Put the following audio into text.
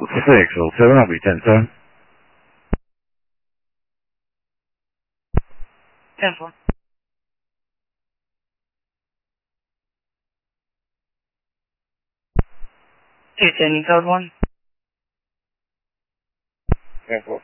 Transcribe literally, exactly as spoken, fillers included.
six, hold seven, I'll be ten seven. ten four. Descending code one. ten four.